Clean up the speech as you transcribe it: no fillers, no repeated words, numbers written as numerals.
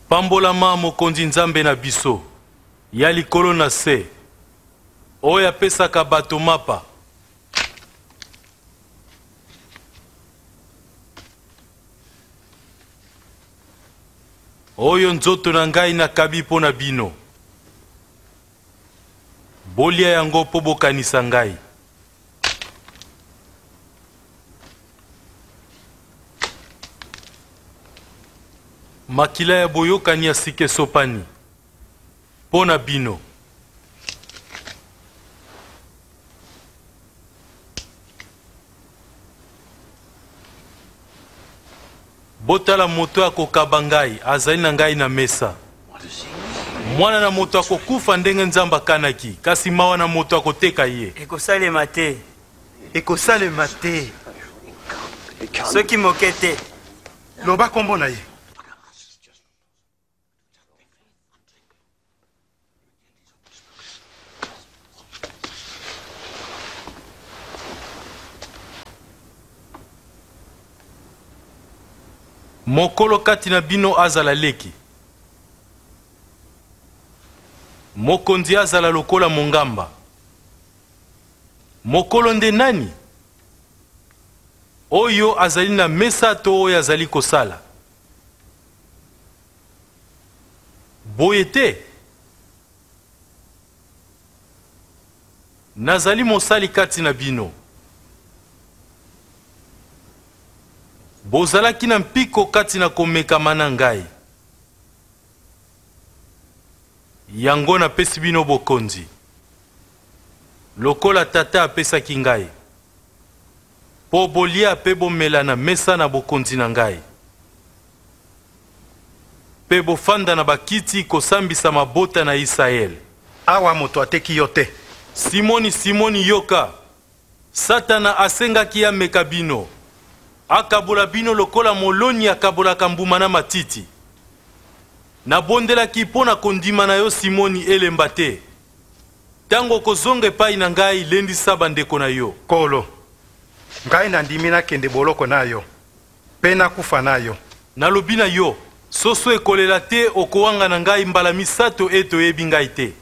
Pambolama mokonzi nzambe na biso ya likolo na se oyo apesaka bato mapa. Oyo nzoto na ngai nakabi mpo na bino. Bolia yango po bokanisa ngai. Makila ya boyokani ya sike sopani mpo na bino. Botala moto akokaba ngai azali na ngai na mesa. Mwana na moto akokufa ndenge nzambe akanaki, kasi mawa na moto akoteka ye. Ekosalema te. Ekosalema te. Soki moke te. Loba kombo na ye. Mokolo kati na bino azala leki. Mokonzi azala lokola mongamba. Mokolo nde nani? Oyo azali na mesa to oyo azali kosala. Boye te. Nazali mosali kati na bino. Bozalaki na mpiko kati na komekama na ngai. Yango napesi bino bokonzi. Lokola tata apesaki ngai. Po bolia pe bomela na mesa na bokonzi na ngai. Pe bofanda na bakiti kosambisa mabota na Israel. Awa moto ateki yo te. Simoni yoka. Satana asengaki ya meka bino. Akabola bino lokola moloni akabolaka mbuma na matiti. Nabondelaki mpo na kondima na yo Simoni elemba te. Tango kozonga epai na ngai lendisa bandeko na yo. Kolo, ngai nandimi nakende boloko na yo, pe nakufa na yo. Nalobi na yo, soso ekolela te okowanga na ngai mbala misato toyebi ngai te.